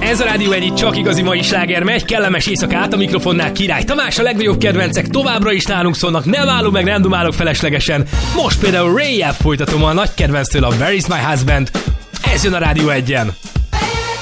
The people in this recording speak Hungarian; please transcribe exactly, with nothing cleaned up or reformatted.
Ez a Rádió egy, csak igazi mai sláger megy, kellemes éjszakát, a mikrofonnál Király Tamás, a legnagyobb kedvencek továbbra is nálunk szólnak, nem állunk meg, nem dumálok feleslegesen. Most például Ray-jel folytatom a nagy kedvenctől, a Where is my husband? Ez jön a Rádió egyen.